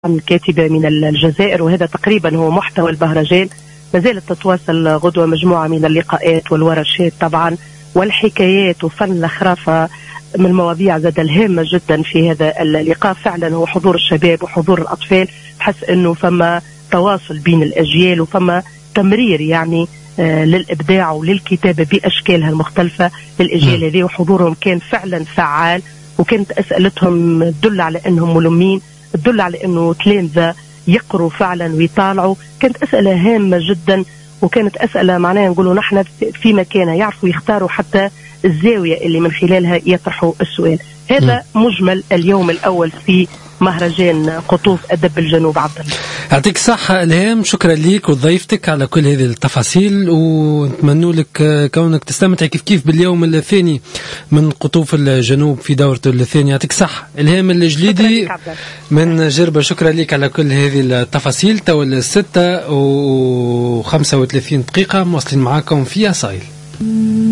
كاتبة من الجزائر، وهذا تقريبا هو محتوى البهرجان. ما زالت تتواصل غدوة مجموعة من اللقاءات والورشات طبعا والحكايات وفن الخرافة من المواضيع زاد الهامة جدا في هذا اللقاء. فعلا هو حضور الشباب وحضور الأطفال، تحس أنه فما تواصل بين الأجيال وفما تمرير يعني للإبداع وللكتابة بأشكالها المختلفة للأجيال هذه، وحضورهم كان فعلا فعال، وكانت أسئلتهم تدل على أنهم ملمين، تدل على أنه تلامذة يقروا فعلا ويطالعوا. كانت أسئلة هامة جدا، وكانت أسئلة معناها نقولوا نحن في مكانها يعرفوا يختاروا حتى الزاوية اللي من خلالها يطرحوا السؤال. هذا مجمل اليوم الأول في مهرجان قطوف أدب الجنوب. عبد الله يعطيك الصحة إلهام، شكرا ليك وضيفتك على كل هذه التفاصيل، ونتمنى لك كونك تستمتع كيف باليوم الثاني من قطوف الجنوب في دورته الثانية. يعطيك الصحة إلهام الجليدي من جربة، شكرا ليك على كل هذه التفاصيل. تولى 6:35 مواصلين معاكم في أصايل.